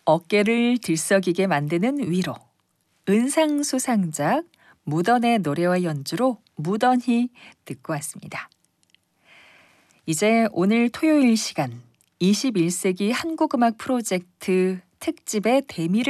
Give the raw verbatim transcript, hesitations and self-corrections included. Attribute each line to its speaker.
Speaker 1: 어깨를 들썩이게 만드는 위로. 은상수상작 무던의 노래와 연주로 무던히 듣고 왔습니다. 이제 오늘 토요일 시간 이십일 세기 한국음악 프로젝트 특집의 대미를